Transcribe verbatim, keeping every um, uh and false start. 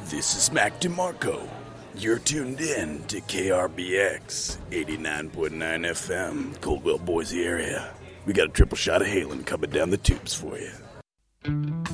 This is Mac DeMarco. You're tuned in to K R B X, eighty-nine point nine F M, Coldwell, Boise area. We got a triple shot of Halen coming down the tubes for you.